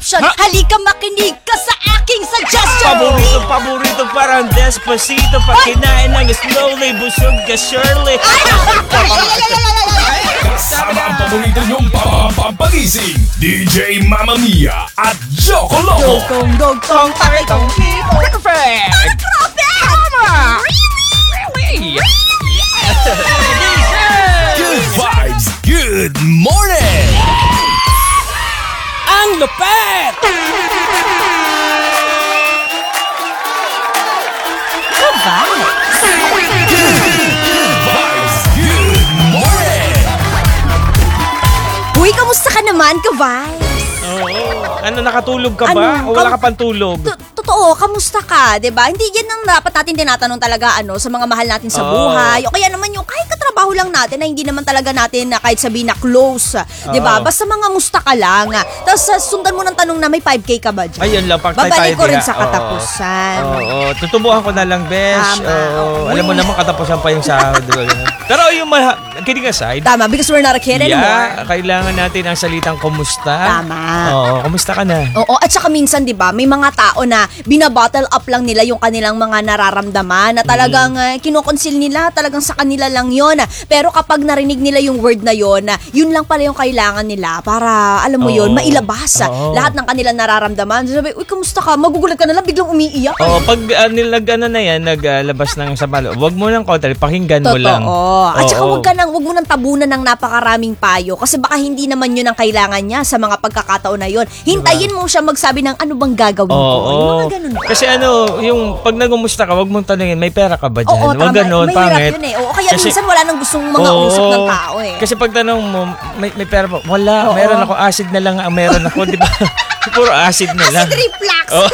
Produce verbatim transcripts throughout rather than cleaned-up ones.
option. Halika makinig ka sa aking suggestion. Paborito, paborito, parang Despacito. Pag kinain ng slowly, busog ka surely. Kasama ang paborito niyong pampagising, D J Mamma Mia at Joko Loco. Dogtong, dogtong, takitong people. Perfect! Tama! Really? Good vibes, good morning! Ang lupet! Vibes. Good vibes, good morning! Uy, kamusta ka naman, ka-vibes? Oo. Ano, nakatulog ka ba? Ano? O wala Kam- ka pang tulog? To- Totoo, kamusta ka, 'di ba? Hindi yan ang dapat natin tinatanong talaga ano sa mga mahal natin sa Oo. buhay. O kaya naman yung kahit katrabaho lang natin na hindi naman talaga natin na kahit sabihin na close, 'di ba? Oo. Basta mga musta ka lang. Tapos uh, sundan mo ng tanong na may five K ka ba dyan? Ayun lang, pag Babalik ko rin diha. sa katapusan. Oo, oo. Tutubuhan ko na lang, besh. Tama. Oo. Oo. Alam mo naman, katapusan pa yung sahod. Diba? Pero yung ma- kidding aside, Tama, because we're not a kid anymore. yeah, kailangan natin ang salitang kumusta. Tama. Oo, kumusta ka na? Oo, at saka minsan 'di ba, may mga tao na binabottle up lang nila yung kanilang mga nararamdaman na talagang uh, kinokonsil nila, talagang sa kanila lang 'yon. Pero kapag narinig nila yung word na 'yon, uh, yun lang pala yung kailangan nila para alam mo Oo. 'yon, mailabas uh, Oo. lahat ng kanilang nararamdaman. Sabi, "Uy, kamusta ka?" Magugulat ka na lang biglang umiiyak. Oo, pag uh, nilag ano na yan, naglabas ng samalo, wag mo nang kontra, pakinggan mo Totoo. lang. At saka Oo. wag ka nang wag mo nang tabunan ng napakaraming payo kasi baka hindi naman 'yun ang kailangan niya sa mga pagkakataon na 'yon. Hintayin mo siya magsabi ng ano bang gagawin ko. Oo. Yung mga ganun ba? Kasi ano, yung pag nagumusta ka, wag mong tanungin, may pera ka ba dyan? Oo, Wag tama. ganun, Mahirap pangit. yun eh. Oo, kaya Kasi- minsan wala nang gustong mga Oo. usap ng tao eh. Kasi pag tanong mo, may, may pera ba? Wala, Oo. meron ako, acid na lang ang meron ako, di ba? Puro acid na lang. Acid reflux. Oo.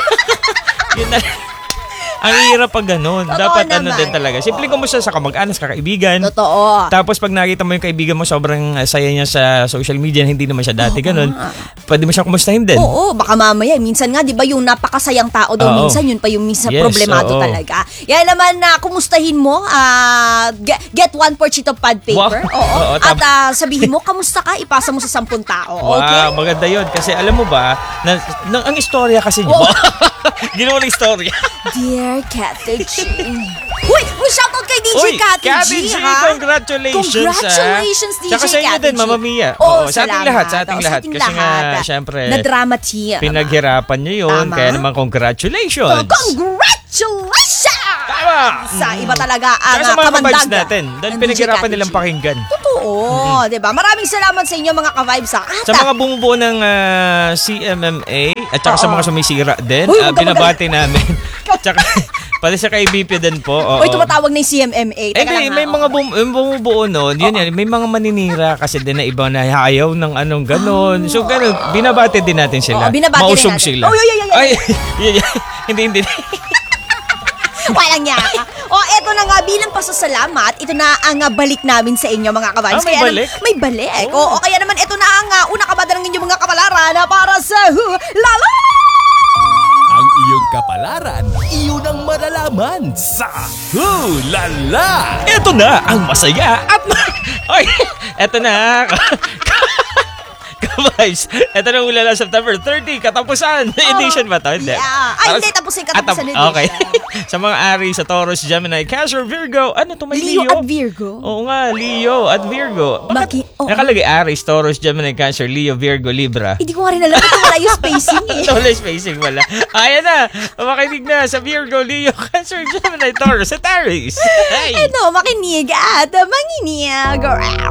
Yun na. Ang hirap pag ganun. Totoo Dapat ano naman. din talaga. Simple kumusta sa kamag-anak, sa kaibigan. Totoo. Tapos pag nakita mo yung kaibigan mo, sobrang uh, saya niya sa social media, hindi naman siya dati ganun. Pwede mo siya kumustahin din. Oo, baka mamaya. Minsan nga, di ba, yung napakasayang tao daw, Oo. minsan yun pa yung minsan Yes, problemado oo. talaga. Yan naman na kumustahin mo, ah, get, get one per sheet of pad paper. Wow. Oo. Oo, At tam- ah, sabihin mo, kamusta ka? Ipasa mo sa sampung tao. Okay? Wow, maganda yun. Kasi alam mo ba, na, na, ang istorya kasi niyo. Oo. Ginawa ng istorya. Dear Kate G. Uy, uy, shoutout kay D J Uy, Kate G, Kate G, ha? congratulations. Congratulations, ah. D J Tsaka sa inyo Kate din, G. Mama Mia. Oo, Oo, sa ating salamat. lahat, sa ating Oo, lahat. Kasi nga, syempre, na drama tier. pinaghirapan nyo yun. Tama. Kaya naman, congratulations. Oh, congratulations! Tama! Sa iba talaga ang Tsaka sa uh, mga kamandag ka-vibes natin. Dahil ng pinaghirapan D J Kate nilang G. pakinggan. Totoo, di ba? Maraming salamat sa inyo mga ka-vibes ha. At Sa mga bumubuo ng ah, C M M A at saka sa Oo. mga sumisira din, Uy, ah, huwag ka binabati namin. Tsaka, pati sa kay B P din po. Oo. Uy, tumatawag na yung C M M A. Eh, Teka di, lang, may ha? mga bum, yung bumubuo nun, yun yan, may mga maninira kasi din na iba na ayaw ng anong ganon. So, ganon, binabati din natin sila. Oo, binabati rin Mausog natin. sila. Oh, yun, yun, yun, yun. Ay, yun, yun. hindi, hindi. Walang yaka. O, eto na nga, bilang pasasalamat, ito na ang uh, balik namin sa inyo mga kabals. Ah, may Kaya nam- balik? may balik. Oh. Oo, kaya naman ito na ang uh, una kabada ng inyong mga kapalaran na para sa Hu Lala! Ang iyong kapalaran, iyon ang malalaman sa Hulala! Ito na ang masaya at ma- Oy, eto na. Ka-vibes. Ito na ulala September thirtieth, katapusan. Edition ba to? Hindi. Yeah. Ay, Tapos- hindi, tapusin Ah, katapusan tap- edition. Okay. Sa mga Aries, sa Taurus, Gemini, Cancer, Virgo. Ano to, may Leo Leo? at Virgo. Oo nga, Leo at Virgo. Maki- oo. Nakalagay Aries, Taurus, Gemini, Cancer, Leo, Virgo, Libra. Hindi ko nga rin alam ito wala yung spacing eh. Wala spacing wala. Ayan na. Makinig na sa Virgo, Leo, Cancer, Gemini, Taurus, at Aries. Hey. Eto, makinig at manginig.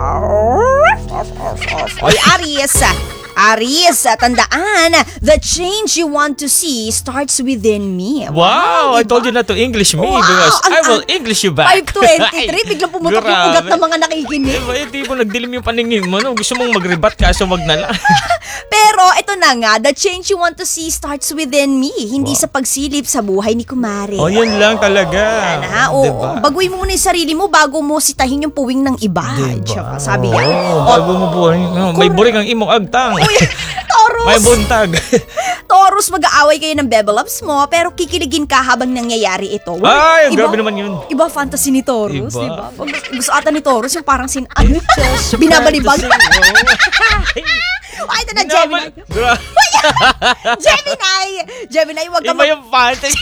Oy, Aries. Aries, tandaan, the change you want to see starts within me. Wow, I diba? told you not to English me Wow, because ang- I will ang- English you back. five twenty-three, biglang pumutok yung Grabe. ugat ng mga nakikinig. Diba, hindi mo nagdilim yung paningin mo. No? Gusto mong mag-rebat kaso wag na lang. Pero ito na nga, the change you want to see starts within me. Hindi sa pagsilip sa buhay ni Kumare. O, yun lang talaga. Yan ha, oo. Diba? Baguhin mo muna yung sarili mo bago mo sitahin yung puwing ng iba. Diba? Tsaka sabi yan. Oo, bago mo buhay. No, may buring ang imong agtang. May Taurus! buntag. Taurus, mag-aaway kayo ng bebel-ups mo, pero kikiligin ka habang nangyayari ito. Ay, grabe naman yun. Iba fantasy ni Taurus, Iba. di ba? Pag gusto ata ni Taurus, yung parang sin... Ano? Binabalibag. Ay, ito na, Hindi Gemini. naman- Gra- Gemini! Gemini, wag ka Iba yung fantasy.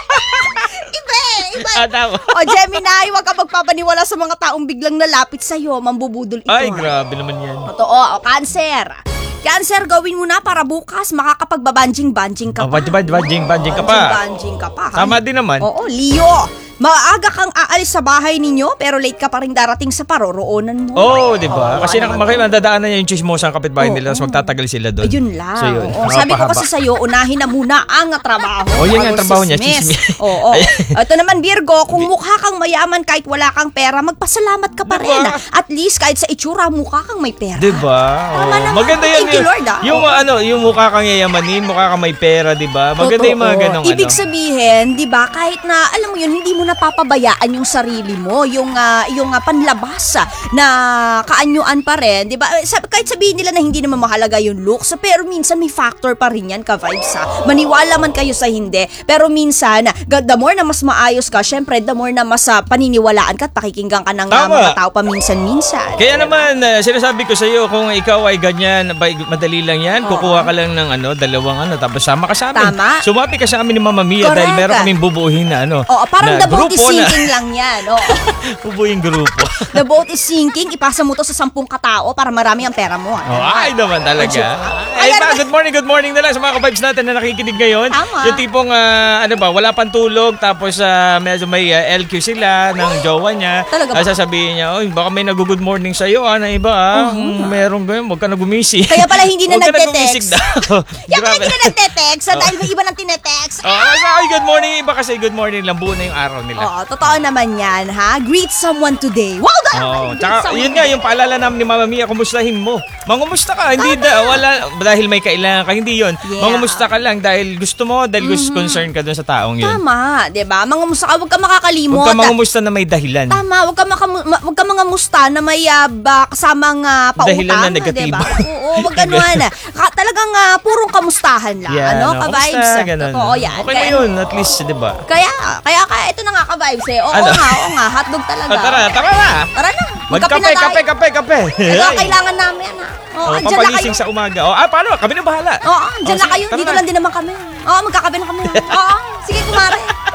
Iba eh, iba. Ah, tama. O, Gemini, wag ka magpapaniwala sa mga taong biglang nalapit sa'yo. Mambubudol ito. Ay, ha? grabe naman yan. Totoo. O, Cancer. Cancer, gawin mo na para bukas makakapagbabanjing-banjing ka Oh, pa. bad- bad- banjing- banjing ka pa. Banjing-banjing ka pa. Tama din naman. Oo, Leo. Maaga kang aalis sa bahay ninyo pero late ka pa rin darating sa paroroonan mo. Oo, oh, di ba? Oo, Kasi ano nakamakilan, dadaanan niya yung chismosang kapitbahay Oo. nila, tapos magtatagal sila doon. Ayun lang. So, yun. Oo, sabi ko Mapahaba. kasi sa'yo, unahin na muna ang trabaho. Oh, yun nga ang bago trabaho niya, sismis. chismis. Oo. Ayan. Ito naman, Virgo, kung mukha kang mayaman kahit wala kang pera, magpasalamat ka pa Diba? rin. At least kahit sa itsura, mukha kang may pera. Di ba? Tama Oo. naman. Maganda yan. Thank you, yung, Lord, ah. yung Oo. ano, yung mukha kang yayamanin, mukha kang may pera, di ba? Maganda yung mga Totoo. ganong Ibig ano. sabihin, 'di ba, kahit na alam mo 'yun, hindi mo napapabayaan yung sarili mo, yung ah, yung ah, panlabas ah, na kaanyuan pa rin, 'di ba? Eh, sab- kahit sabihin nila na hindi naman mahalaga yung looks, pero minsan may factor pa rin 'yan ka vibes ha. Maniwala man kayo sa hindi, pero minsan ga- the more na mas maayos ka, syempre the more na mas ah, paniniwalaan ka at pakikinggan ka ng ah, Tama. mga tao paminsan-minsan. Kaya naman, uh, sinasabi ko sa iyo, kung ikaw ay ganyan, ba- madali lang yan, Oo. kukuha ka lang ng ano, dalawang ano, tapos sama ka sa amin. Tama. Sumapi ka sa amin ni Mama Mia Correct. dahil meron kaming bubuuhin na ano. Oo, parang na the boat is grupo na- sinking lang 'yan. Oo. Bubuhin grupo. The boat is sinking, ipasa mo to sa sampung katao para marami ang pera mo. Oh, ay naman talaga. Ay, Ayan pa, ba- good morning, good morning na lang sa mga ka-vibes natin na nakikinig ngayon. Tama. Yung tipong, ah, ano ba, wala pang tulog, tapos ah, medyo may ah, L Q sila ng jowa niya. Talaga ba? Ah, sasabihin niya, oy, baka may nag-good morning sa'yo, ah, na iba, ah. Mm, meron ganyan, huwag ka na gumisi. Kaya pala hindi na Huwag ka nagte-text. gumising daw. Yan pala Grabe. hindi na nagte-text ah, dahil may iba nang tinetext. Oh, kasi ay, good morning, iba kasi good morning lang, buo na yung araw nila. Oo, totoo naman yan, ha? Greet someone today. Wow, dahil Oh, greet tsaka someone yun nga today. yung paalala namin ni Mama Mia, kumustahin mo. Mangumusta ka, hindi da, wala dahil may kailangan ka, hindi yun. Yeah. Mangumusta ka lang dahil gusto mo, dahil gusto concern ka dun sa taong yun. Tama, di ba? Mga musta ka, huwag ka makakalimot. Huwag ka mangumusta na may dahilan. Tama, huwag ka, maka- ma- huwag ka mga musta na may uh, ba, kasamang uh, pautang. Dahilan na negatibo. Diba? Oo, huwag ganun. Ka- talagang uh, purong kamustahan lang. Yan, ano, no? ka-vibes. Kamusta, ganun. Totoo yan. Okay na yun, at least, di ba? Kaya, kaya, kaya, ito na nga ka-vibes eh. Oo Ano? nga, oo nga, hotdog talaga. Ah, tara, tara na! Tara na. Magkape, na tayo. kape, kape, kape! Ito ang Ay. kailangan namin, ha? Oo, Oh, andyan na kayo. pampalising sa umaga. Oh, ah, paano? Kami na bahala. Oo, andyan Oh, na sige, kayo. tara Dito na. lang din naman kami. Oo, magkakape na kami. Oo, sige, kumare.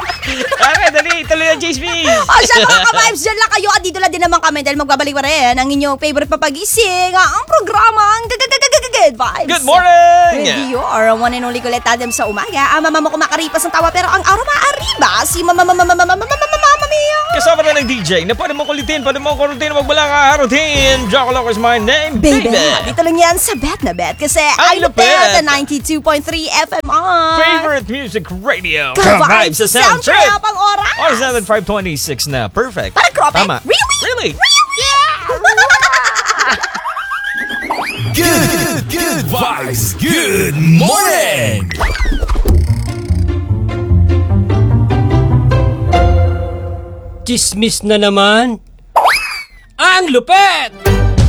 Tara, dali, tuloy ang chismis! Oh, siya mga ka-vibes, dyan lang kayo. At dito lang din naman kami dahil magbabalik pa rin ang inyong favorite papagising, ang programa, ang Good Vibes. Good morning! With your one and only Kulit Adam sa umaga. Ang mama mo kumakaripas ng tawa pero ang araw maariba. Si mama mama mama mama mama mama Mia. Kasama na ng D J na pwede mo kulitin, pwede mo kulitin, wag mo lang harutin. Jocoloco is my name, Baby, baby! dito lang yan sa Bet na Bet kasi Ang I love lupit. Bet ninety-two point three F M R. Favorite music radio. Good Vibes sa sound trip. Ang oras. Oras natin five twenty-six na. Perfect. Parang krope. Tama. Really? Really? Yeah! Good, good vibes. Good morning. Chismis na naman. Ang lupet!